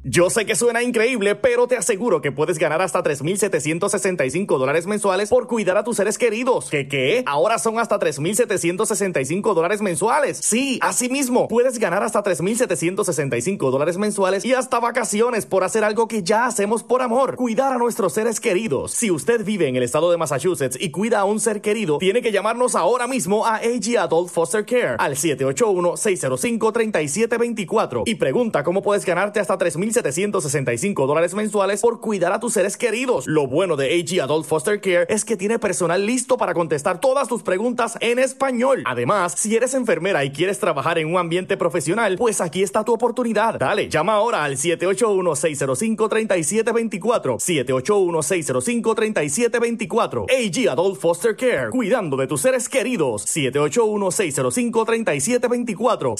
Yo sé que suena increíble, pero te aseguro que puedes ganar hasta $3,765 mensuales por cuidar a tus seres queridos. ¿Qué? Ahora son hasta $3,765 mensuales. Sí, así mismo. Puedes ganar hasta $3,765 mensuales y hasta vacaciones por hacer algo que ya hacemos por amor. Cuidar a nuestros seres queridos. Si usted vive en el estado de Massachusetts y cuida a un ser querido, tiene que llamarnos ahora mismo a AG Adult Foster Care al 781-605-3724 y pregunta cómo puedes ganarte hasta $3,765 mensuales por cuidar a tus seres queridos. Lo bueno de AG Adult Foster Care es que tiene personal listo para contestar todas tus preguntas en español. Además, si eres enfermera y quieres trabajar en un ambiente profesional, pues aquí está tu oportunidad. Dale, llama ahora al 781-605-3724. 781-605-3724. AG Adult Foster Care, cuidando de tus seres queridos. 781-605-3724.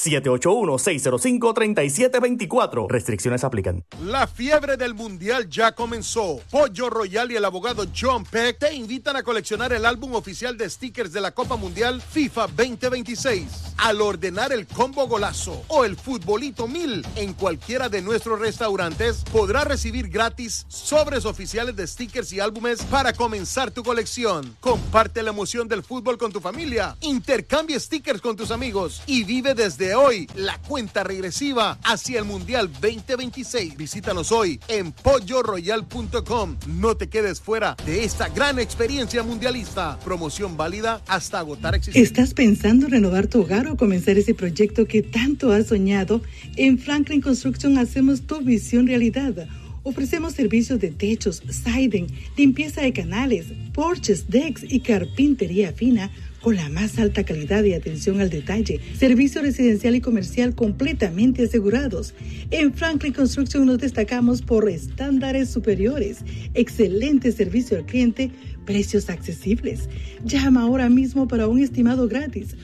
781-605-3724. Restricciones aplican. La fiebre del mundial ya comenzó. Pollo Royal y el abogado John Peck te invitan a coleccionar el álbum oficial de stickers de la Copa Mundial FIFA 2026. Al ordenar el combo golazo o el futbolito 1000 en cualquiera de nuestros restaurantes, podrás recibir gratis sobres oficiales de stickers y álbumes para comenzar tu colección. Comparte la emoción del fútbol con tu familia, intercambia stickers con tus amigos y vive desde hoy la cuenta regresiva hacia el Mundial 2026. Visítanos hoy en polloroyal.com. No te quedes fuera de esta gran experiencia mundialista. Promoción válida hasta agotar existencias. ¿Estás pensando en renovar tu hogar o comenzar ese proyecto que tanto has soñado? En Franklin Construction hacemos tu visión realidad. Ofrecemos servicios de techos, siding, limpieza de canales, porches, decks y carpintería fina con la más alta calidad y atención al detalle. Servicio residencial y comercial completamente asegurados. En Franklin Construction nos destacamos por estándares superiores, excelente servicio al cliente, precios accesibles. Llama ahora mismo para un estimado gratis.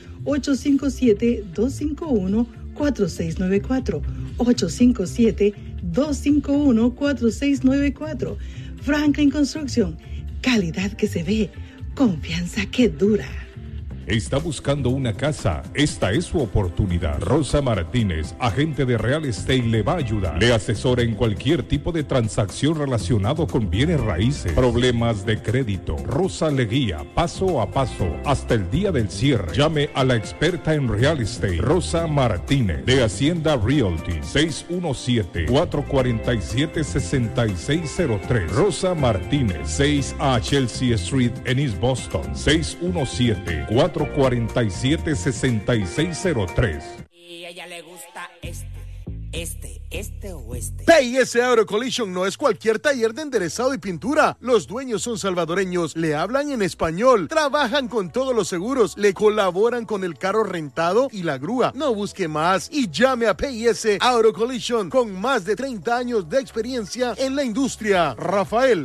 857-251-4694. 857-251-4694. Franklin Construction. Calidad que se ve, confianza que dura. ¿Está buscando una casa? Esta es su oportunidad. Rosa Martínez, agente de Real Estate, le va a ayudar. Le asesora en cualquier tipo de transacción relacionado con bienes raíces, problemas de crédito. Rosa le guía paso a paso hasta el día del cierre. Llame a la experta en Real Estate, Rosa Martínez, de Hacienda Realty, 617-447-6603. Rosa Martínez, 6 a Chelsea Street en East Boston, 617-447-6603. Y a ella le gusta este o este. PIS Auto Collision no es cualquier taller de enderezado y pintura. Los dueños son salvadoreños, le hablan en español, trabajan con todos los seguros, le colaboran con el carro rentado y la grúa. No busque más y llame a PIS Auto Collision con más de 30 años de experiencia en la industria. Rafael,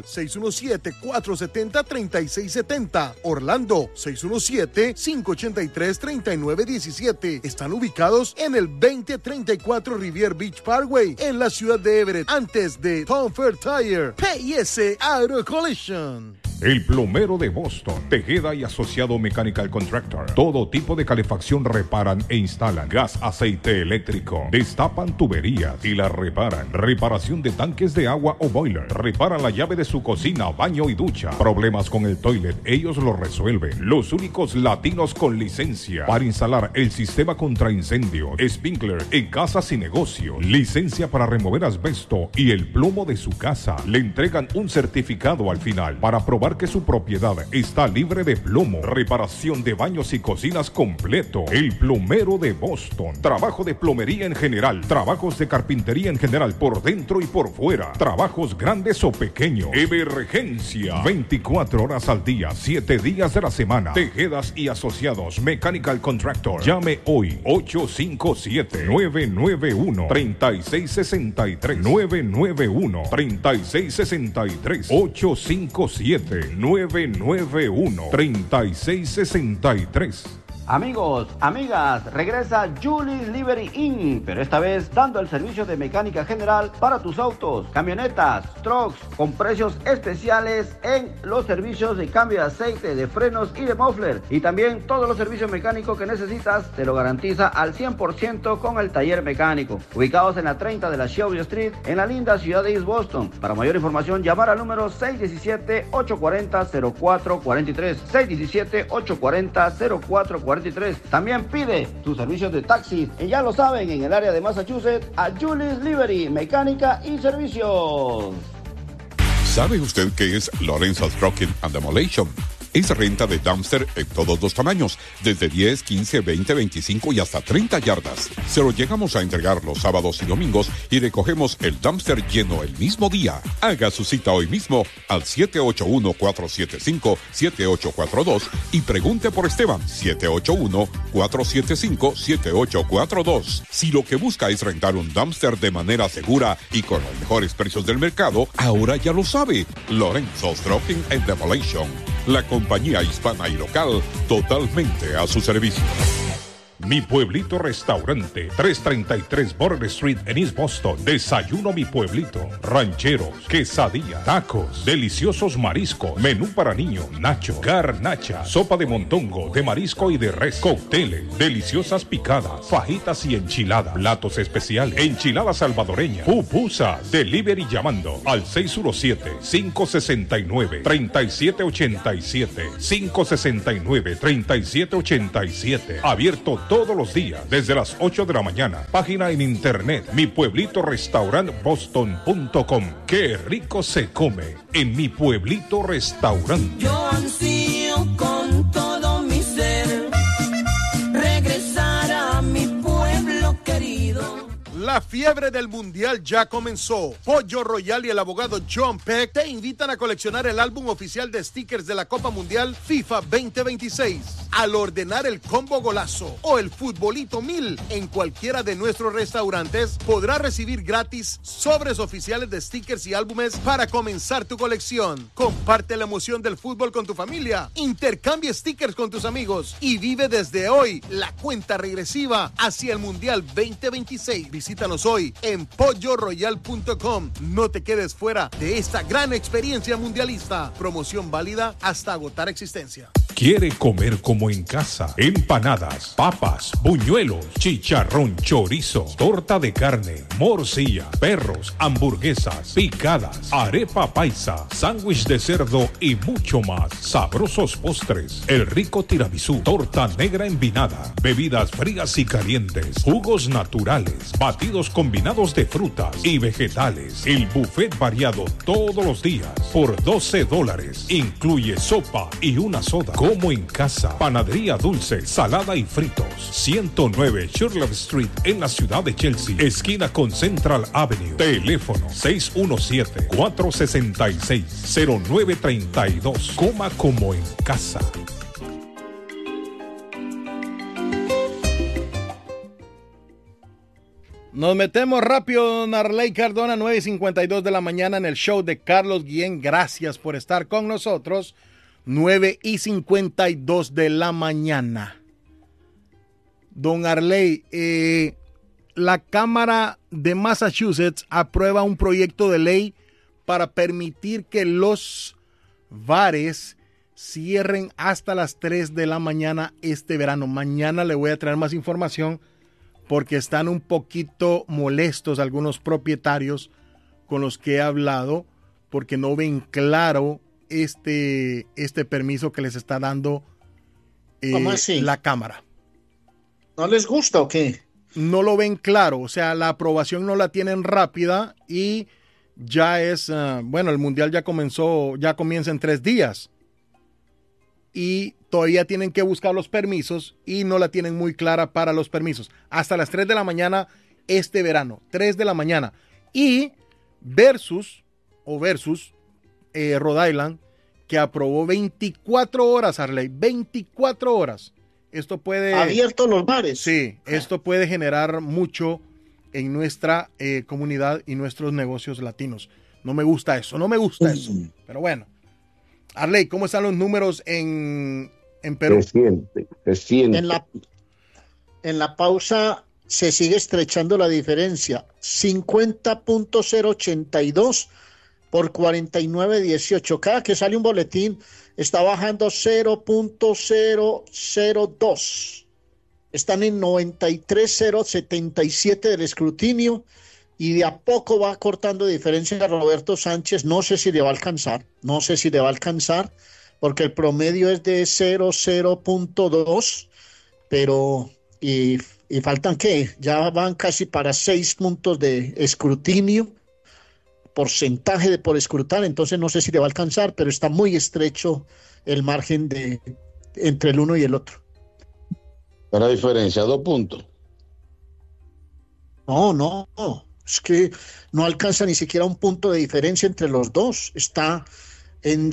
617-470-3670. Orlando, 617-583-3917. Están ubicados en el 2034 Rivier Beach Parkway en la ciudad de Everett, antes de Tom Fair Tire. PIS Auto Collision. El plomero de Boston, Tejeda y Asociado Mechanical Contractor. Todo tipo de calefacción reparan e instalan. Gas, aceite eléctrico. Destapan tuberías y las reparan. Reparación de tanques de agua o boiler. Reparan la llave de su cocina, baño y ducha. Problemas con el toilet, ellos lo resuelven. Los únicos latinos con licencia para instalar el sistema contra incendio, sprinkler en casas y negocios. Licencia para remover asbesto y el plomo de su casa. Le entregan un certificado al final para probar que su propiedad está libre de plomo. Reparación de baños y cocinas completo. El plomero de Boston. Trabajo de plomería en general. Trabajos de carpintería en general por dentro y por fuera. Trabajos grandes o pequeños. Emergencia. 24 horas al día, 7 días de la semana. Tejedas y Asociados Mechanical Contractor. Llame hoy 857-991-3663. 991-3663. 857-991-3663. Amigos, amigas, regresa Julie's Livery Inc., pero esta vez dando el servicio de mecánica general para tus autos, camionetas, trucks, con precios especiales en los servicios de cambio de aceite, de frenos y de muffler. Y también todos los servicios mecánicos que necesitas te lo garantiza al 100% con el taller mecánico. Ubicados en la 30 de la Shelby Street, en la linda ciudad de East Boston. Para mayor información, llamar al número 617-840-0443. 617-840-0443. También pide tus servicios de taxi, y ya lo saben, en el área de Massachusetts, a Julie's Livery, mecánica y servicios. ¿Sabe usted qué es Lawrence's Trucking and Demolition? Es renta de dumpster en todos los tamaños, desde 10, 15, 20, 25 y hasta 30 yardas. Se lo llegamos a entregar los sábados y domingos y recogemos el dumpster lleno el mismo día. Haga su cita hoy mismo al 781-475-7842 y pregunte por Esteban, 781-475-7842. Si lo que busca es rentar un dumpster de manera segura y con los mejores precios del mercado, ahora ya lo sabe. Lorenzo's Trucking and Demolition. La compañía hispana y local totalmente a su servicio. Mi Pueblito Restaurante, 333 Border Street en East Boston. Desayuno Mi Pueblito, rancheros, quesadilla, tacos, deliciosos mariscos, menú para niños, nacho, garnacha, sopa de montongo, de marisco y de res, cócteles, deliciosas picadas, fajitas y enchiladas, platos especiales, enchilada salvadoreña, pupusa, delivery llamando al 617-569-3787, 569-3787, abierto todos los días desde las 8 de la mañana. Página en internet mipueblitorestaurantboston.com. Qué rico se come en Mi Pueblito Restaurante. Yo ansío con todo mi ser regresar a mi pueblo querido. La fiebre del mundial ya comenzó. Pollo Royal y el abogado John Peck te invitan a coleccionar el álbum oficial de stickers de la Copa Mundial FIFA 2026. Al ordenar el combo golazo o el futbolito 1000 en cualquiera de nuestros restaurantes, podrás recibir gratis sobres oficiales de stickers y álbumes para comenzar tu colección. Comparte la emoción del fútbol con tu familia, intercambia stickers con tus amigos y vive desde hoy la cuenta regresiva hacia el Mundial 2026. Visítanos hoy en polloroyal.com. No te quedes fuera de esta gran experiencia mundialista. Promoción válida hasta agotar existencia. ¿Quiere comer como en casa? Empanadas, papas, buñuelos, chicharrón, chorizo, torta de carne, morcilla, perros, hamburguesas, picadas, arepa paisa, sándwich de cerdo y mucho más. Sabrosos postres, el rico tiramisú, torta negra envinada, bebidas frías y calientes, jugos naturales, batidos combinados de frutas y vegetales. El buffet variado todos los días por $12. Incluye sopa y una soda. Como en casa. Panadería dulce, salada y fritos. 109 Shirley Street en la ciudad de Chelsea, esquina con Central Avenue. Teléfono 617-466-0932. Coma como en casa. Nos metemos rápido, don Arley Cardona, 9:52 de la mañana en el show de Carlos Guillén. Gracias por estar con nosotros. 9:52 de la mañana. Don Arley, la Cámara de Massachusetts aprueba un proyecto de ley para permitir que los bares cierren hasta las 3 de la mañana este verano. Mañana le voy a traer más información porque están un poquito molestos algunos propietarios con los que he hablado porque no ven claro este permiso que les está dando la Cámara. ¿No les gusta o qué? No lo ven claro, o sea, la aprobación no la tienen rápida y ya es, el Mundial ya comienza en 3 días. Y todavía tienen que buscar los permisos y no la tienen muy clara para los permisos. Hasta las 3 de la mañana este verano, 3 de la mañana. Y versus Rhode Island, que aprobó 24 horas, Arley, 24 horas. Esto puede... Abiertos los bares. Sí, esto puede generar mucho en nuestra comunidad y nuestros negocios latinos. No me gusta eso. Pero bueno. Arley, ¿cómo están los números en Perú? En la pausa se sigue estrechando la diferencia. 50.082 por 49.18. Cada que sale un boletín está bajando 0.002. Están en 93.077 del escrutinio y de a poco va cortando diferencia a Roberto Sánchez. No sé si le va a alcanzar, porque el promedio es de 0.2, pero y faltan ¿qué? Ya van casi para 6 puntos de escrutinio, porcentaje por escrutar, entonces no sé si le va a alcanzar, pero está muy estrecho el margen entre el uno y el otro. La diferencia, 2 puntos. No, es que no alcanza ni siquiera un punto de diferencia entre los dos, está en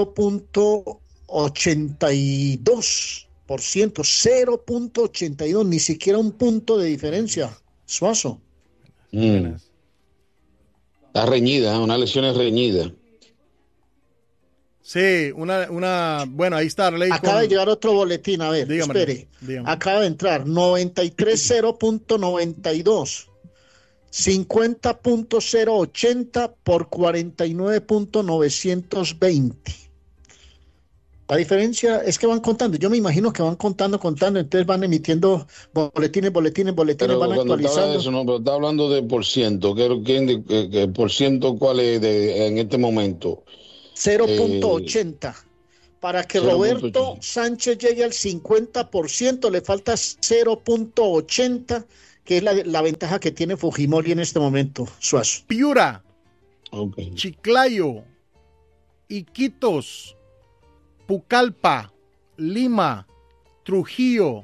0.82%, 0.82, ni siquiera un punto de diferencia, Suazo. Está reñida, una elección es reñida. Sí, bueno, ahí está Arley. Acaba de llegar otro boletín, a ver, Dígame. espere. Acaba de entrar, 93.0.92, 50.080 por 49.920. La diferencia es que van contando, yo me imagino que van contando, entonces van emitiendo boletines, Pero van actualizando. Eso, no, pero está hablando de por ciento. ¿Qué por ciento cuál es en este momento? 0.80. Para que 0.80. Roberto Sánchez llegue al 50%, le falta 0.80, que es la ventaja que tiene Fujimori en este momento, Suazo. Piura, Okay. Chiclayo, Iquitos, Pucallpa, Lima, Trujillo.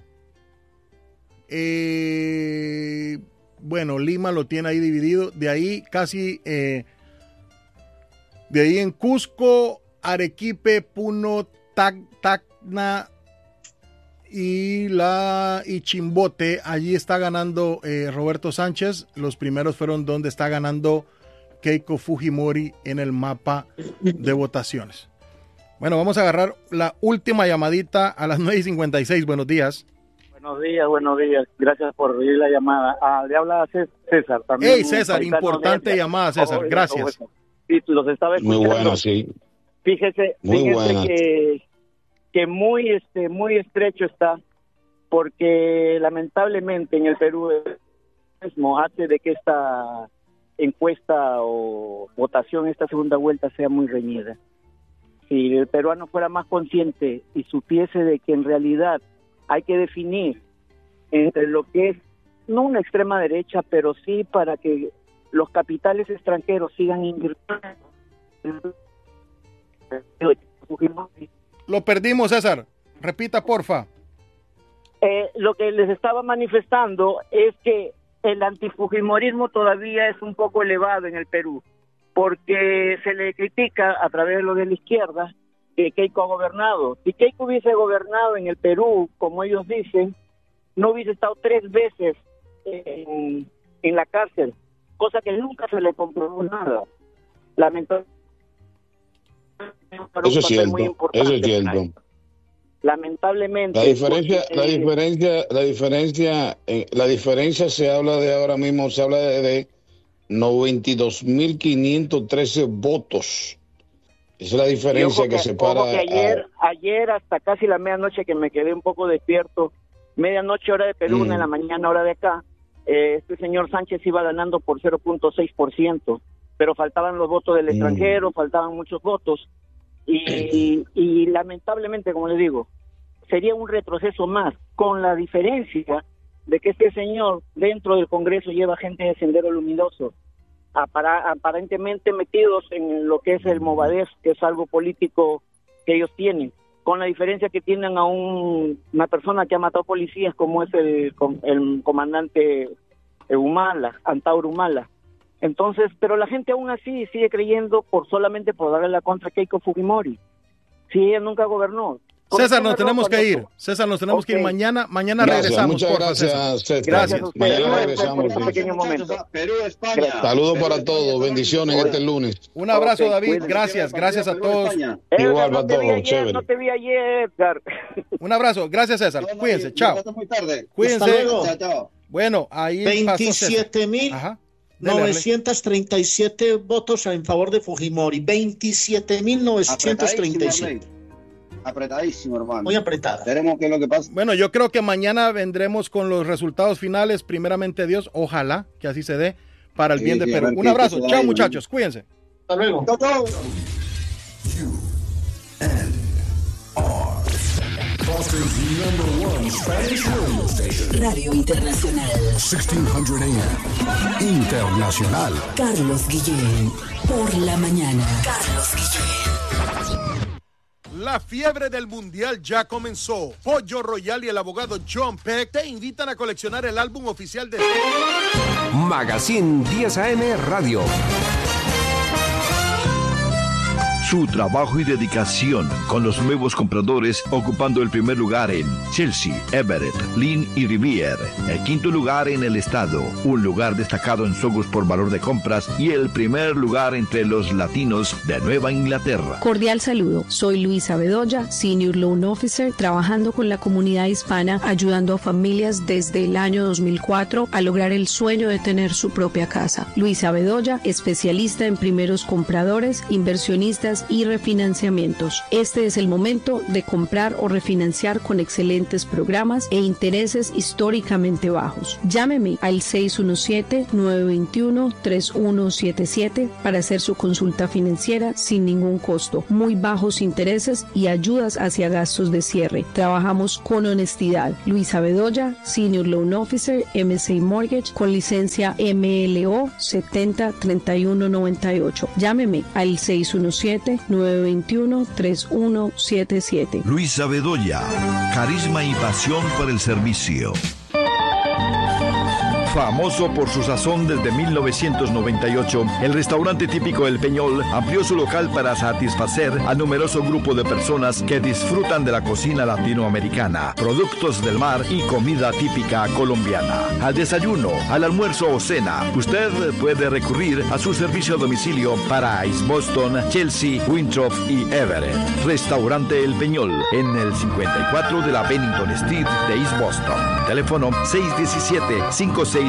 Bueno, Lima lo tiene ahí dividido. De ahí casi, de ahí en Cusco, Arequipe, Puno, Tacna y Chimbote. Allí está ganando Roberto Sánchez. Los primeros fueron donde está ganando Keiko Fujimori en el mapa de votaciones. Bueno, vamos a agarrar la última llamadita a las 9:56. Buenos días. Buenos días. Gracias por recibir la llamada. Le habla César también. Hey, César, importante llamada, César. Gracias. Sí, los estaba escuchando. Muy buena, sí. Fíjese buena. que muy estrecho está, porque lamentablemente en el Perú mismo hace de que esta encuesta o votación, esta segunda vuelta, sea muy reñida. Si el peruano fuera más consciente y supiese de que en realidad hay que definir entre lo que es, no una extrema derecha, pero sí para que los capitales extranjeros sigan invirtiendo. Lo perdimos, César. Repita, porfa. Lo que les estaba manifestando es que el antifujimorismo todavía es un poco elevado en el Perú, porque se le critica a través de lo de la izquierda que Keiko ha gobernado. Si Keiko hubiese gobernado en el Perú, como ellos dicen, no hubiese estado 3 veces en la cárcel, cosa que nunca se le comprobó nada. Lamentablemente. Eso es cierto. Lamentablemente. La diferencia se habla de ahora mismo, se habla de 92.513 votos. Esa es la diferencia que separa. Ayer hasta casi la medianoche, que me quedé un poco despierto, medianoche hora de Perú, 1 de la mañana hora de acá, este señor Sánchez iba ganando por 0.6%, pero faltaban los votos del extranjero, faltaban muchos votos, y lamentablemente, como les digo, sería un retroceso más, con la diferencia de que este señor dentro del Congreso lleva gente de Sendero Luminoso, aparentemente metidos en lo que es el Movadef, que es algo político que ellos tienen, con la diferencia que tienen a una persona que ha matado policías, como es el comandante Humala, Antauro Humala. Entonces, pero la gente aún así sigue creyendo solamente por darle la contra a Keiko Fujimori, si ella nunca gobernó. César, nos tenemos que ir. César, nos tenemos que ir mañana. Mañana regresamos. Muchas gracias, César. Gracias. Mañana regresamos. Perú, España. Saludos para todos. Bendiciones este lunes. Un abrazo, David. Gracias a todos. Igual para todos. Chévere. No te vi ayer, Edgar. Un abrazo. Gracias, César. Cuídense. Chao. Muy tarde. Cuídense. Chao. Bueno, ahí 27.937 votos en favor de Fujimori. 27.937. Apretadísimo, hermano. Muy apretado. Veremos qué es lo que pasa. Bueno, yo creo que mañana vendremos con los resultados finales. Primeramente Dios, ojalá que así se dé para el bien de Perú. Un abrazo. Chao, muchachos. Cuídense. Hasta luego. Chao. Boston's #1 Spanish radio station. Radio Internacional. 1600 AM. Internacional. Carlos Guillén. Por la mañana. Carlos Guillén. La fiebre del mundial ya comenzó. Pollo Royal y el abogado John Peck te invitan a coleccionar el álbum oficial de Magazine 10 AM Radio. Su trabajo y dedicación con los nuevos compradores ocupando el primer lugar en Chelsea, Everett, Lynn y Rivier. El quinto lugar en el estado, un lugar destacado en Sogos por valor de compras y el primer lugar entre los latinos de Nueva Inglaterra. Cordial saludo, soy Luisa Bedoya, Senior Loan Officer, trabajando con la comunidad hispana, ayudando a familias desde el año 2004 a lograr el sueño de tener su propia casa. Luisa Bedoya, especialista en primeros compradores, inversionistas y refinanciamientos. Este es el momento de comprar o refinanciar con excelentes programas e intereses históricamente bajos. Llámeme al 617-921-3177 para hacer su consulta financiera sin ningún costo, muy bajos intereses y ayudas hacia gastos de cierre. Trabajamos con honestidad. Luisa Bedoya, Senior Loan Officer, MSA Mortgage, con licencia MLO 703198. Llámeme al 617-921-3177. Luisa Bedoya, carisma y pasión por el servicio. Famoso por su sazón desde 1998, el restaurante típico El Peñol amplió su local para satisfacer al numeroso grupo de personas que disfrutan de la cocina latinoamericana, productos del mar y comida típica colombiana. Al desayuno, al almuerzo o cena, usted puede recurrir a su servicio a domicilio para East Boston, Chelsea, Winthrop y Everett. Restaurante El Peñol, en el 54 de la Bennington Street de East Boston. Teléfono 617-569-0100.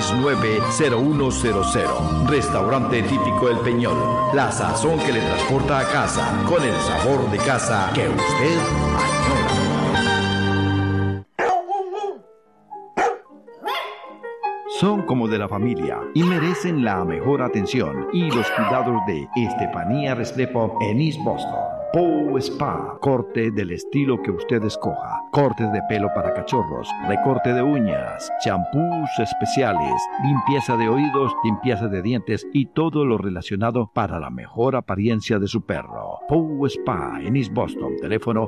Restaurante típico El Peñol. La sazón que le transporta a casa, con el sabor de casa que usted añora. Son como de la familia y merecen la mejor atención y los cuidados de Estefanía Restrepo en East Boston. Pow Spa, corte del estilo que usted escoja. Cortes de pelo para cachorros, recorte de uñas, champús especiales, limpieza de oídos, limpieza de dientes y todo lo relacionado para la mejor apariencia de su perro. Pow Spa en East Boston. Teléfono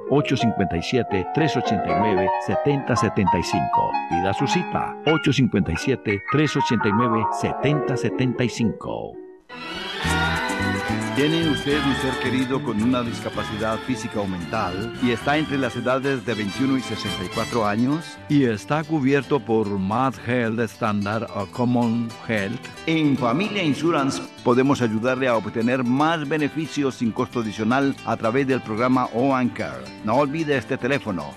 857-389-7075. Pida su cita 857-389-7075. ¿Tiene usted un ser querido con una discapacidad física o mental y está entre las edades de 21 y 64 años y está cubierto por Mass Health Standard o Common Health? En Familia Insurance podemos ayudarle a obtener más beneficios sin costo adicional a través del programa OANCARE. No olvide este teléfono,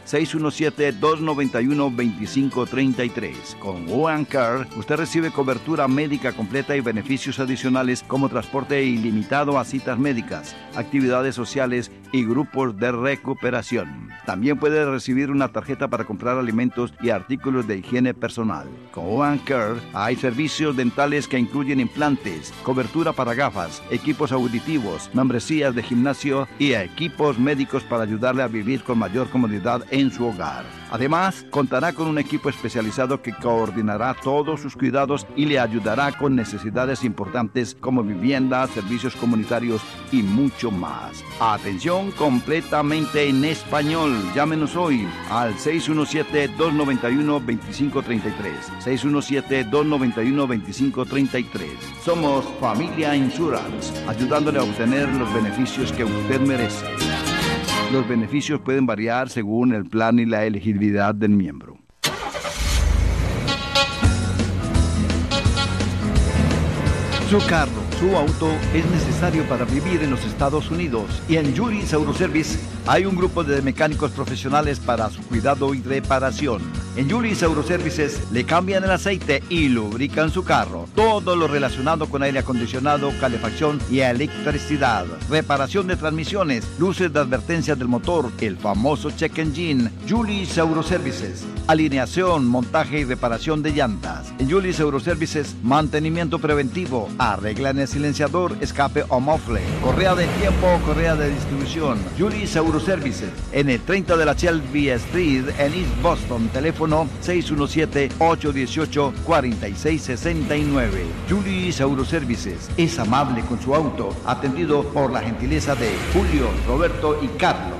617-291-2533. Con OANCARE usted recibe cobertura médica completa y beneficios adicionales como transporte ilimitado a citas médicas, actividades sociales y grupos de recuperación. También puede recibir una tarjeta para comprar alimentos y artículos de higiene personal. Con OANCARE hay servicios dentales que incluyen implantes, cobertura para gafas, equipos auditivos, membresías de gimnasio y equipos médicos para ayudarle a vivir con mayor comodidad en su hogar. Además, contará con un equipo especializado que coordinará todos sus cuidados y le ayudará con necesidades importantes como vivienda, servicios comunitarios y mucho más. Atención completamente en español. Llámenos hoy al 617-291-2533. 617-291-2533. Somos Familia Insurance, ayudándole a obtener los beneficios que usted merece. Los beneficios pueden variar según el plan y la elegibilidad del miembro. Su carro, su auto es necesario para vivir en los Estados Unidos, y en Juris Autoservice hay un grupo de mecánicos profesionales para su cuidado y reparación. En Juris Autoservices le cambian el aceite y lubrican su carro. Todo lo relacionado con aire acondicionado, calefacción y electricidad. Reparación de transmisiones, luces de advertencia del motor, el famoso check engine. Juris Autoservices. Alineación, montaje y reparación de llantas. En Juris Autoservices, mantenimiento preventivo. Arreglan el silenciador, escape o mofle. Correa de tiempo o correa de distribución. Juris Autoservices. En el 30 de la Shelby Street en East Boston. Teléfono 617-818-4669. Juris Autoservices. Es amable con su auto. Atendido por la gentileza de Julio, Roberto y Carlos.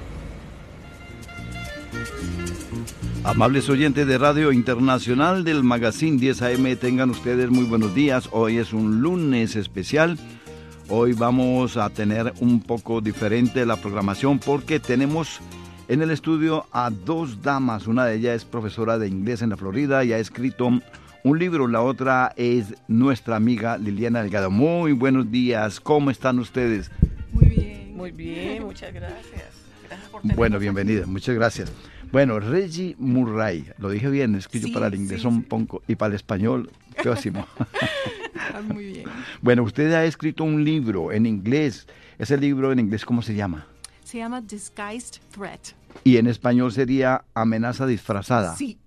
Amables oyentes de Radio Internacional del Magazine 10 AM, tengan ustedes muy buenos días. Hoy es un lunes especial. Hoy vamos a tener un poco diferente la programación porque tenemos en el estudio a dos damas. Una de ellas es profesora de inglés en la Florida y ha escrito un libro. La otra es nuestra amiga Liliana Delgado. Muy buenos días. ¿Cómo están ustedes? Muy bien, muchas gracias. Gracias por tenernos. Bueno, bienvenida. Muchas gracias. Bueno, Reggie Murray, lo dije bien, es que yo para el inglés un poco y para el español, pésimo. Muy bien. Bueno, usted ha escrito un libro en inglés. Ese libro en inglés, ¿cómo se llama? Se llama Disguised Threat. Y en español sería Amenaza Disfrazada. Sí.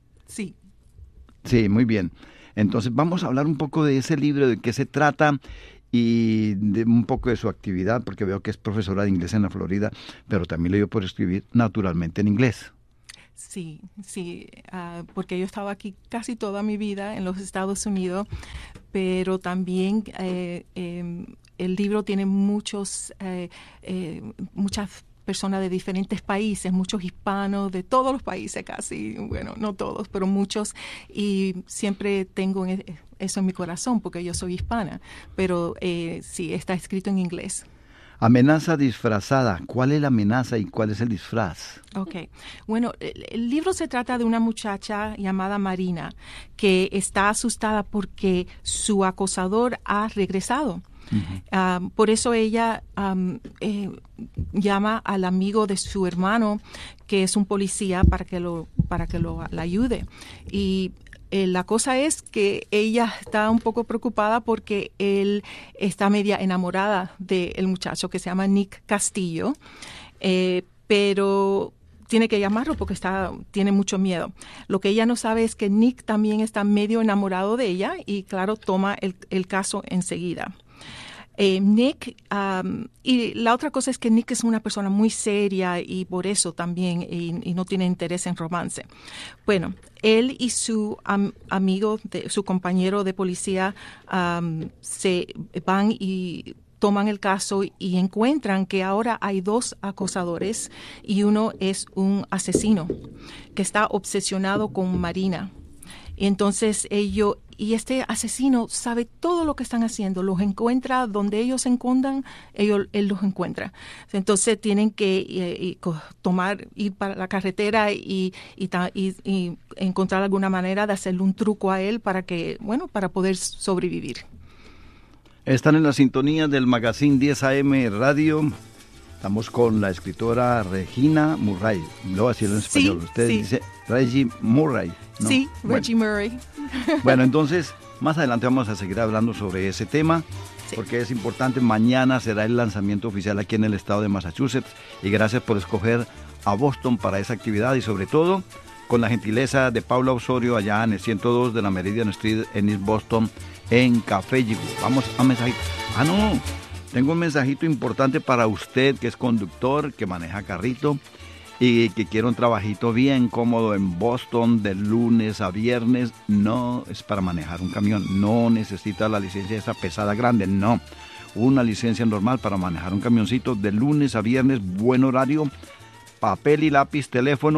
Sí, muy bien. Entonces vamos a hablar un poco de ese libro, de qué se trata y de un poco de su actividad, porque veo que es profesora de inglés en la Florida, pero también le dio por escribir naturalmente en inglés. Sí, porque yo estaba aquí casi toda mi vida en los Estados Unidos, pero también el libro tiene muchas personas de diferentes países, muchos hispanos de todos los países casi, bueno, no todos, pero muchos, y siempre tengo eso en mi corazón porque yo soy hispana, pero sí, está escrito en inglés. Amenaza disfrazada. ¿Cuál es la amenaza y cuál es el disfraz? Okay. Bueno, el libro se trata de una muchacha llamada Marina que está asustada porque su acosador ha regresado. Uh-huh. Por eso ella llama al amigo de su hermano, que es un policía, para que la ayude. Y la cosa es que ella está un poco preocupada porque él está media enamorada del muchacho que se llama Nick Castillo, pero tiene que llamarlo porque tiene mucho miedo. Lo que ella no sabe es que Nick también está medio enamorado de ella y, claro, toma el caso enseguida. Nick, y la otra cosa es que Nick es una persona muy seria y por eso también y no tiene interés en romance. Bueno, él y su amigo, su compañero de policía, se van y toman el caso y encuentran que ahora hay dos acosadores y uno es un asesino que está obsesionado con Marina. Y entonces este asesino sabe todo lo que están haciendo, los encuentra donde ellos se encuentran, él los encuentra. Entonces tienen que ir para la carretera y encontrar alguna manera de hacerle un truco a él para poder sobrevivir. Están en la sintonía del Magazine 10 AM Radio. Estamos con la escritora Regina Murray. Lo voy a decir en español. Usted dice Reggie Murray, ¿no? Sí, Reggie Murray. Bueno, entonces, más adelante vamos a seguir hablando sobre ese tema, porque es importante. Mañana será el lanzamiento oficial aquí en el estado de Massachusetts. Y gracias por escoger a Boston para esa actividad y sobre todo con la gentileza de Paula Osorio allá en el 102 de la Meridian Street en East Boston, en Café Yigu. Vamos a mensajito. Tengo un mensajito importante para usted que es conductor, que maneja carrito y que quiere un trabajito bien cómodo en Boston de lunes a viernes. No es para manejar un camión, no necesita la licencia esa pesada grande, no. Una licencia normal para manejar un camioncito de lunes a viernes, buen horario, papel y lápiz, teléfono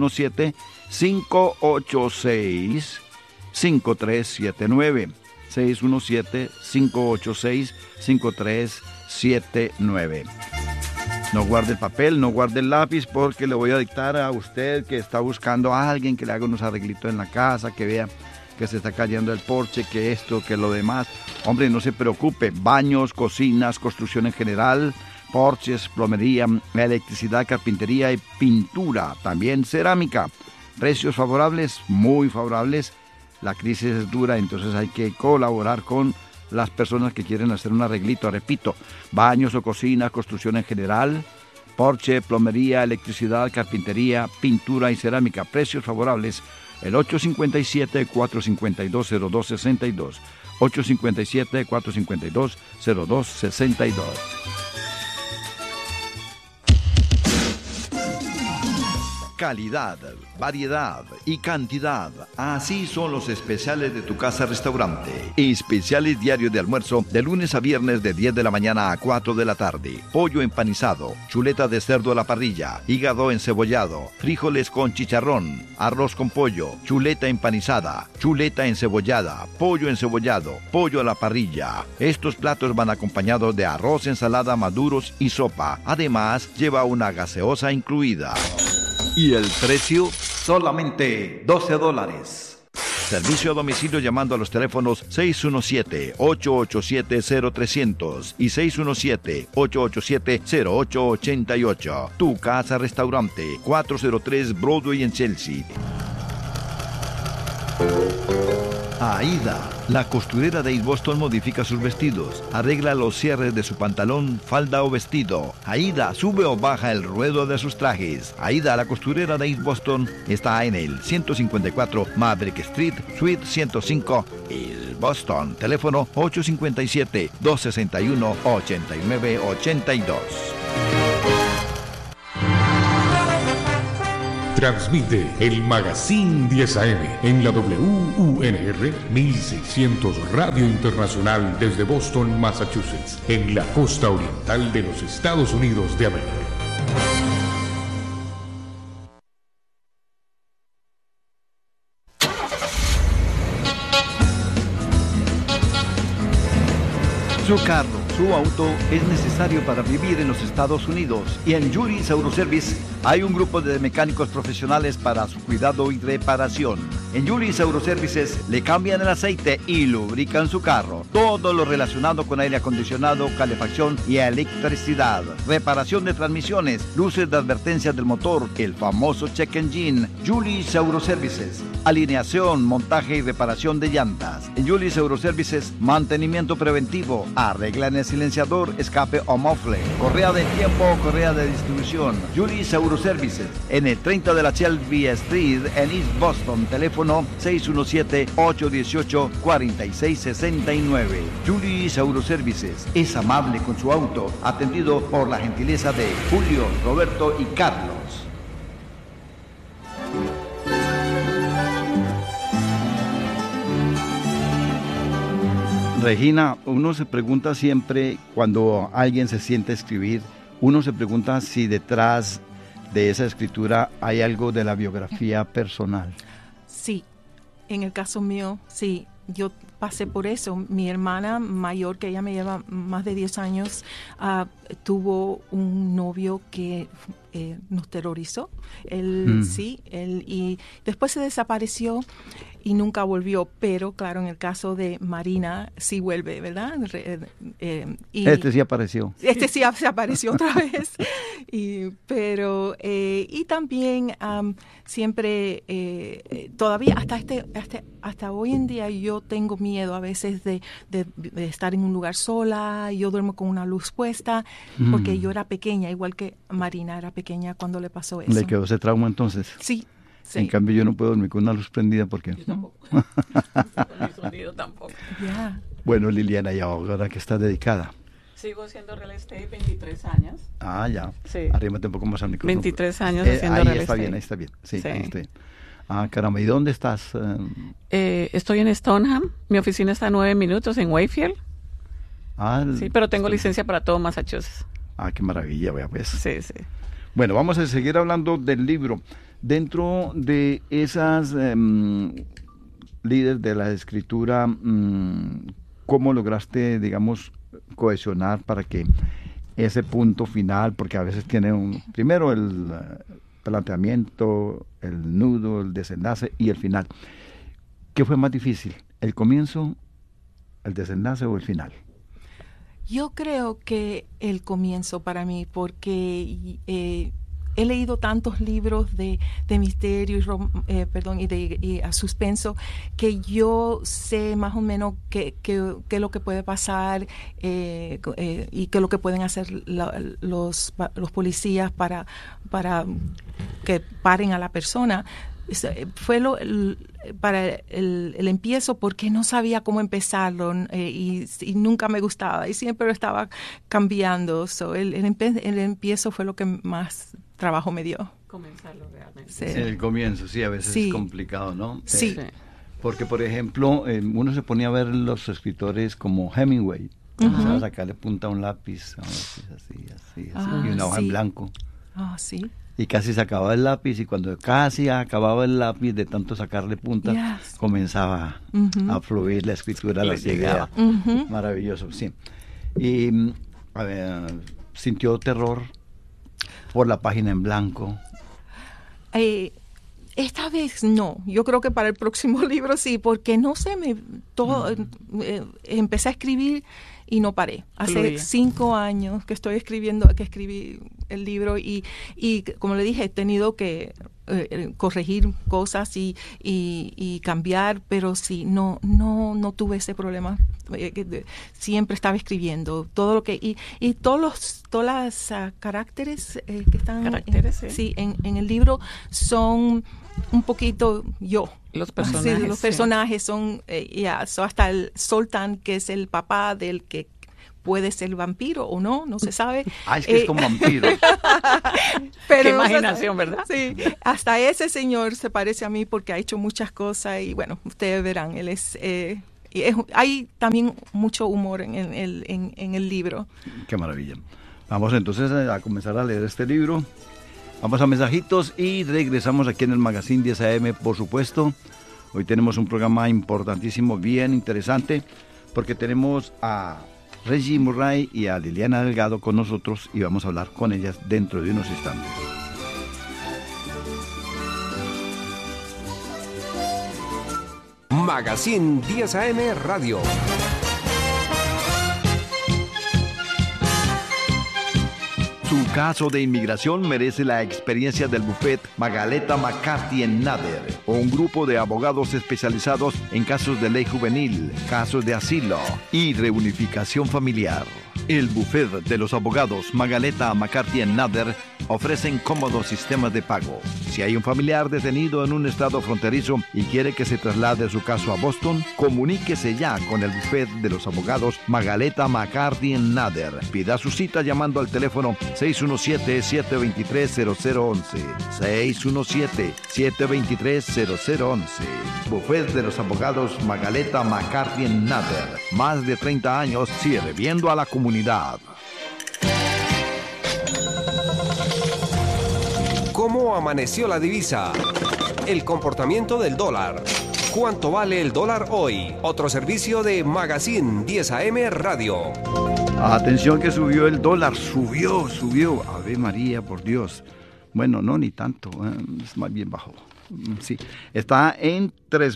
617-586-5379. 617-586-5379. No guarde el papel, no guarde el lápiz, porque le voy a dictar a usted que está buscando a alguien que le haga unos arreglitos en la casa, que vea que se está cayendo el porche, que esto, que lo demás. Hombre, no se preocupe. Baños, cocinas, construcción en general, porches, plomería, electricidad, carpintería y pintura. También cerámica. Precios favorables, muy favorables. La crisis es dura, entonces hay que colaborar con las personas que quieren hacer un arreglito. Repito, baños o cocinas, construcción en general, porche, plomería, electricidad, carpintería, pintura y cerámica. Precios favorables. El 857-452-0262. 857-452-0262. Calidad, variedad y cantidad. Así son los especiales de tu casa restaurante. Especiales diarios de almuerzo de lunes a viernes de 10 de la mañana a 4 de la tarde. Pollo empanizado, chuleta de cerdo a la parrilla, hígado encebollado, frijoles con chicharrón, arroz con pollo, chuleta empanizada, chuleta encebollada, pollo encebollado, pollo a la parrilla. Estos platos van acompañados de arroz, ensalada, maduros y sopa. Además, lleva una gaseosa incluida. Y el precio, solamente $12. Servicio a domicilio llamando a los teléfonos 617-887-0300 y 617-887-0888. Tu casa restaurante, 403 Broadway en Chelsea. Aida, la costurera de East Boston, modifica sus vestidos, arregla los cierres de su pantalón, falda o vestido. Aida sube o baja el ruedo de sus trajes. Aida, la costurera de East Boston, está en el 154 Maverick Street, Suite 105, East Boston. Teléfono 857-261-8982. Transmite el Magazine 10 AM en la WUNR 1600 Radio Internacional desde Boston, Massachusetts, en la costa oriental de los Estados Unidos de América. Su carro, su auto es necesario para vivir en los Estados Unidos, y en Juris Autoservice hay un grupo de mecánicos profesionales para su cuidado y reparación. En Juris Autoservices le cambian el aceite y lubrican su carro. Todo lo relacionado con aire acondicionado, calefacción y electricidad. Reparación de transmisiones, luces de advertencia del motor, el famoso check engine. Juris Autoservices. Alineación, montaje y reparación de llantas. En Juris Autoservices, mantenimiento preventivo. Arreglan el silenciador, escape o mofle. Correa de tiempo o correa de distribución. Juris Autoservices. En el 30 de la Shelby Street en East Boston. Teléfono 617-818-4669. Julis Autoservices es amable con su auto, atendido por la gentileza de Julio, Roberto y Carlos. Regina, uno se pregunta siempre cuando alguien se siente a escribir, uno se pregunta si detrás de esa escritura hay algo de la biografía personal. Sí, en el caso mío, sí, yo pasé por eso. Mi hermana mayor, que ella me lleva más de 10 años, tuvo un novio que nos terrorizó. Y después se desapareció y nunca volvió, pero claro, en el caso de Marina sí vuelve, ¿verdad? Este sí apareció. Este sí se apareció otra vez. Y también siempre, todavía hasta hoy en día yo tengo miedo a veces de estar en un lugar sola. Yo duermo con una luz puesta porque yo era pequeña, igual que Marina era pequeña cuando le pasó eso. ¿Le quedó ese trauma entonces? Sí. Sí. En cambio yo no puedo dormir con una luz prendida porque... Yo tampoco. Con luz prendida tampoco. Yeah. Bueno, Liliana, ¿y ahora que estás dedicada? Sigo haciendo real estate 23 años. Ah, ya. Sí. Arrímate un poco más al micrófono. 23 años haciendo real estate. Ahí está bien. Sí, ahí está bien. Ah, caramba, ¿y dónde estás? Estoy en Stoneham. Mi oficina está a 9 minutos en Wakefield. Sí, pero tengo licencia para todo Massachusetts. Ah, qué maravilla, vea pues. Sí. Bueno, vamos a seguir hablando del libro. Dentro de esas líderes de la escritura, ¿cómo lograste, digamos, cohesionar para que ese punto final, porque a veces tiene primero el planteamiento, el nudo, el desenlace y el final. ¿Qué fue más difícil? ¿El comienzo, el desenlace o el final? Yo creo que el comienzo para mí, porque he leído tantos libros de misterio y a suspenso, que yo sé más o menos qué es lo que puede pasar y qué es lo que pueden hacer los policías para que paren a la persona. Fue para el empiezo, porque no sabía cómo empezarlo y nunca me gustaba y siempre lo estaba cambiando. El empiezo fue lo que más trabajo me dio. Comenzarlo realmente. Sí. El comienzo, sí, a veces es complicado, ¿no? Sí. Porque, por ejemplo, uno se ponía a ver los escritores como Hemingway, comenzaba a sacarle punta a un lápiz, así, y una hoja en blanco. Sí. Y casi se acababa el lápiz, y cuando casi acababa el lápiz, de tanto sacarle punta, comenzaba a fluir la escritura, la llegaba. Maravilloso, sí. Y sintió terror por la página en blanco. Esta vez no. Yo creo que para el próximo libro sí, porque no sé, empecé a escribir y no paré. Hace 5 años que escribí el libro y como le dije, he tenido que corregir cosas y cambiar, pero sí, no tuve ese problema. Siempre estaba escribiendo todo lo que y todas las caracteres que están en el libro son un poquito yo. Los personajes. Los personajes son hasta el Zoltan, que es el papá del que puede ser vampiro o no se sabe. Es que es como vampiro. Pero qué imaginación, ¿verdad? Sí, hasta ese señor se parece a mí porque ha hecho muchas cosas y bueno, ustedes verán, él hay también mucho humor en el libro. Qué maravilla. Vamos entonces a comenzar a leer este libro. Vamos a mensajitos y regresamos aquí en el Magazine 10 AM, por supuesto. Hoy tenemos un programa importantísimo, bien interesante, porque tenemos a Reggie Murray y a Liliana Delgado con nosotros y vamos a hablar con ellas dentro de unos instantes. Magazine 10 AM Radio. Su caso de inmigración merece la experiencia del bufet Magaleta McCarthy Nader, un grupo de abogados especializados en casos de ley juvenil, casos de asilo y reunificación familiar. El bufet de los abogados Magaleta McCarthy Nader ofrecen cómodos sistemas de pago. Si hay un familiar detenido en un estado fronterizo y quiere que se traslade su caso a Boston, comuníquese ya con el bufet de los abogados Magaleta McCarthy Nader. Pida su cita llamando al teléfono 617-723-0011. 617-723-0011. Bufet de los abogados Magaleta McCarthy Nader. Más de 30 años sirviendo a la comunidad. ¿Cómo amaneció la divisa? El comportamiento del dólar. ¿Cuánto vale el dólar hoy? Otro servicio de Magazine 10 AM Radio. Atención que subió el dólar, subió. Ave María, por Dios. Bueno, no, ni tanto, es más bien bajo. Sí, está en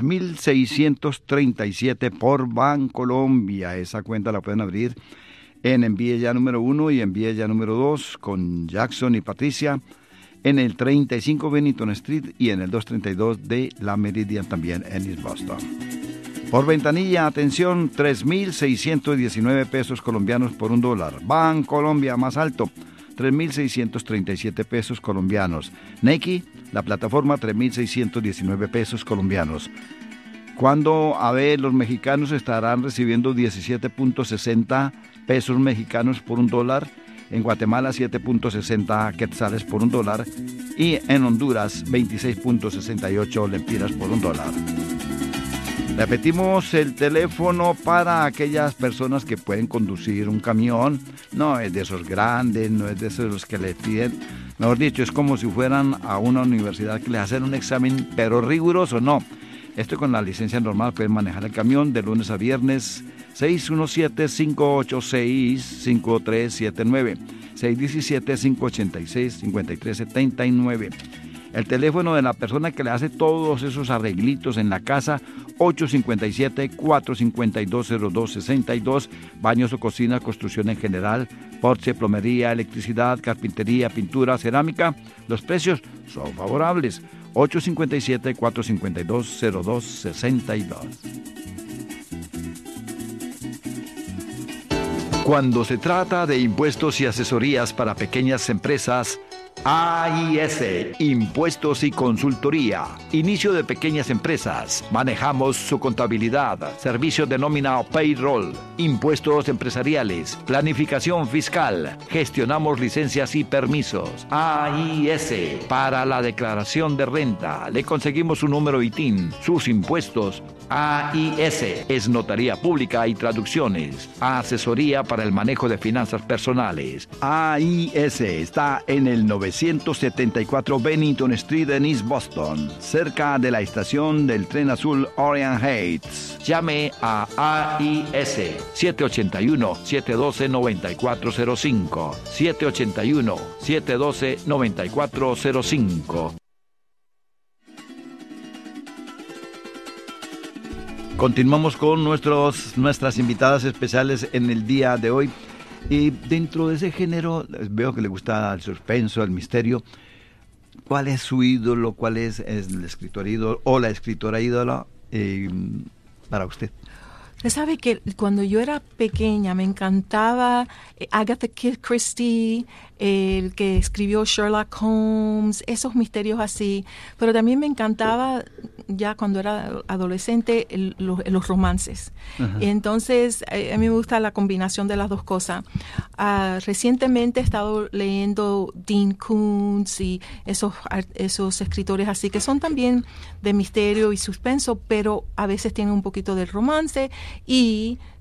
3.637 por Bancolombia. Esa cuenta la pueden abrir en Envíe Ya número 1 y Envíe Ya número 2 con Jackson y Patricia, en el 35 Bennington Street y en el 232 de la Meridian también en East Boston. Por ventanilla, atención, 3.619 pesos colombianos por $1. Bancolombia más alto, 3.637 pesos colombianos. Nequi, la plataforma, 3.619 pesos colombianos. Cuando los mexicanos estarán recibiendo 17.60 pesos mexicanos por $1, en Guatemala 7.60 quetzales por $1 y en Honduras 26.68 lempiras por $1. Repetimos el teléfono para aquellas personas que pueden conducir un camión. No es de esos grandes, no es de esos que les piden. Mejor dicho, es como si fueran a una universidad que les hacen un examen, pero riguroso, no. Esto con la licencia normal, pueden manejar el camión de lunes a viernes. 617-586-5379. 617-586-5379. El teléfono de la persona que le hace todos esos arreglitos en la casa, 857-452-0262. Baños o cocinas, construcción en general, porche, plomería, electricidad, carpintería, pintura, cerámica. Los precios son favorables. 857-452-0262. Cuando se trata de impuestos y asesorías para pequeñas empresas, AIS, Impuestos y Consultoría. Inicio de pequeñas empresas. Manejamos su contabilidad, servicios de nómina o payroll, impuestos empresariales, planificación fiscal. Gestionamos licencias y permisos. AIS, para la declaración de renta. Le conseguimos su número ITIN, sus impuestos. AIS es notaría pública y traducciones. Asesoría para el manejo de finanzas personales. AIS está en el 974 Bennington Street en East Boston, cerca de la estación del tren azul Orient Heights. Llame a AIS 781-712-9405. 781-712-9405. Continuamos con nuestras invitadas especiales en el día de hoy. Y dentro de ese género, veo que le gusta el suspenso, el misterio. ¿Cuál es su ídolo? ¿Cuál es el escritor ídolo o la escritora ídola para usted? Usted sabe que cuando yo era pequeña me encantaba Agatha Christie, el que escribió Sherlock Holmes, esos misterios así. Pero también me encantaba, ya cuando era adolescente, los romances. Uh-huh. Entonces, a mí me gusta la combinación de las dos cosas. Recientemente he estado leyendo Dean Koontz y esos escritores así, que son también de misterio y suspenso, pero a veces tienen un poquito de romance y